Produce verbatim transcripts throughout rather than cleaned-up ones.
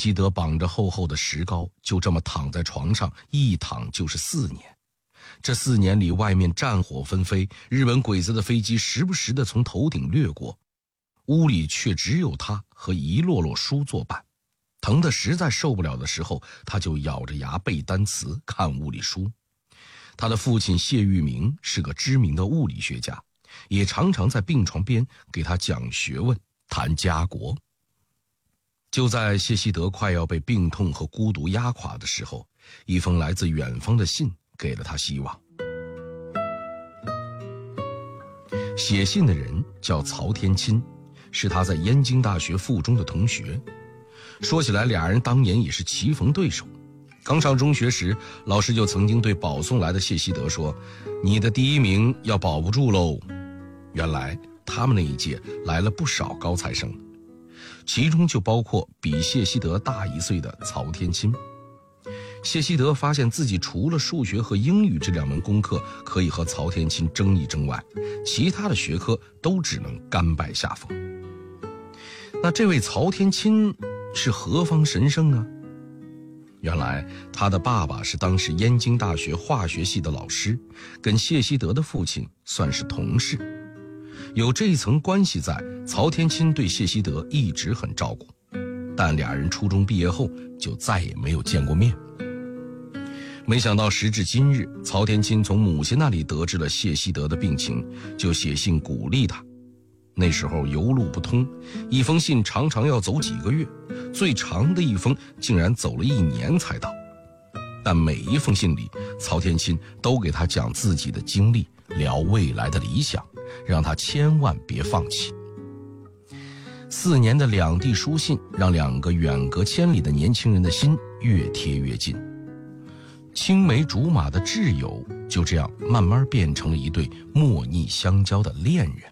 希德绑着厚厚的石膏，就这么躺在床上，一躺就是四年。这四年里，外面战火纷飞，日本鬼子的飞机时不时地从头顶掠过，屋里却只有他和一摞摞书作伴。疼得实在受不了的时候，他就咬着牙背单词，看物理书。他的父亲谢玉明是个知名的物理学家，也常常在病床边给他讲学问，谈家国。就在谢希德快要被病痛和孤独压垮的时候，一封来自远方的信给了他希望。写信的人叫曹天钦，是他在燕京大学附中的同学。说起来，俩人当年也是棋逢对手。刚上中学时，老师就曾经对保送来的谢希德说：“你的第一名要保不住喽。”原来他们那一届来了不少高材生，其中就包括比谢希德大一岁的曹天钦。谢希德发现自己除了数学和英语这两门功课可以和曹天钦争一争外，其他的学科都只能甘拜下风。那这位曹天钦是何方神圣啊？原来他的爸爸是当时燕京大学化学系的老师，跟谢希德的父亲算是同事。有这一层关系在，曹天钦对谢希德一直很照顾，但俩人初中毕业后就再也没有见过面。没想到时至今日，曹天钦从母亲那里得知了谢希德的病情，就写信鼓励他。那时候邮路不通，一封信常常要走几个月，最长的一封竟然走了一年才到。但每一封信里，曹天钦都给他讲自己的经历，聊未来的理想，让他千万别放弃。四年的两地书信，让两个远隔千里的年轻人的心越贴越近。青梅竹马的挚友就这样慢慢变成了一对莫逆相交的恋人。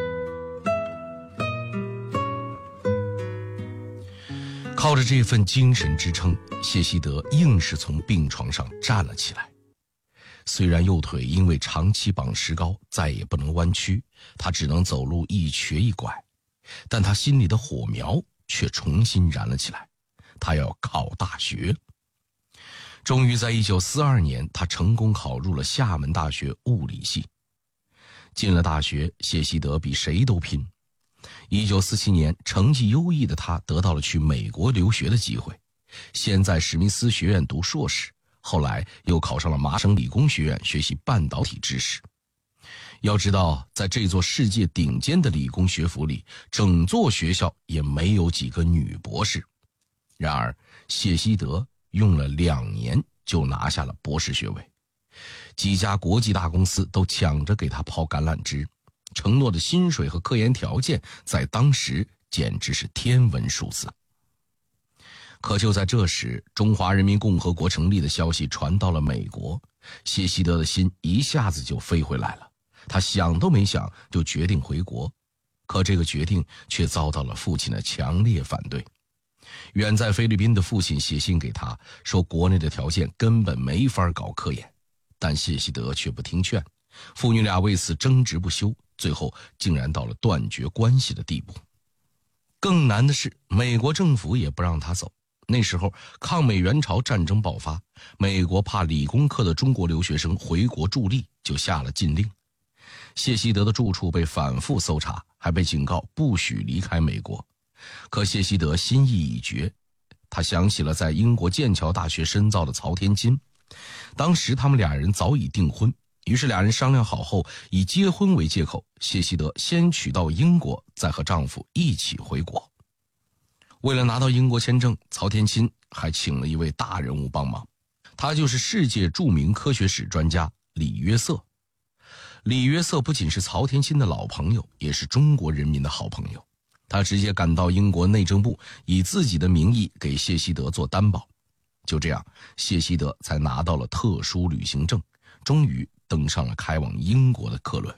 靠着这份精神支撑，谢希德硬是从病床上站了起来。虽然右腿因为长期绑石膏再也不能弯曲，他只能走路一瘸一拐，但他心里的火苗却重新燃了起来。他要考大学。终于在一九四二年，他成功考入了厦门大学物理系。进了大学，谢希德比谁都拼。一九四七年，成绩优异的他得到了去美国留学的机会，先在史密斯学院读硕士，后来又考上了麻省理工学院学习半导体知识。要知道，在这座世界顶尖的理工学府里，整座学校也没有几个女博士。然而谢希德用了两年就拿下了博士学位，几家国际大公司都抢着给他抛橄榄枝，承诺的薪水和科研条件在当时简直是天文数字。可就在这时，中华人民共和国成立的消息传到了美国，谢希德的心一下子就飞回来了。他想都没想就决定回国，可这个决定却遭到了父亲的强烈反对。远在菲律宾的父亲写信给他，说国内的条件根本没法搞科研，但谢希德却不听劝，父女俩为此争执不休，最后竟然到了断绝关系的地步。更难的是，美国政府也不让他走。那时候抗美援朝战争爆发，美国怕理工科的中国留学生回国助力，就下了禁令。谢希德的住处被反复搜查，还被警告不许离开美国。可谢希德心意已决，他想起了在英国剑桥大学深造的曹天钦，当时他们俩人早已订婚，于是俩人商量好后，以结婚为借口，谢希德先娶到英国，再和丈夫一起回国。为了拿到英国签证，曹天钦还请了一位大人物帮忙，他就是世界著名科学史专家李约瑟。李约瑟不仅是曹天钦的老朋友，也是中国人民的好朋友。他直接赶到英国内政部，以自己的名义给谢希德做担保。就这样，谢希德才拿到了特殊旅行证，终于登上了开往英国的客轮。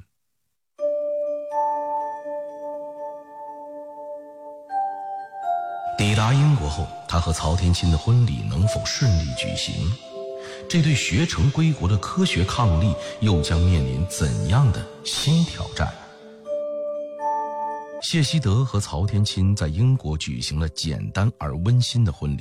抵达英国后，他和曹天钦的婚礼能否顺利举行？这对学成归国的科学伉俪又将面临怎样的新挑战？谢希德和曹天钦在英国举行了简单而温馨的婚礼。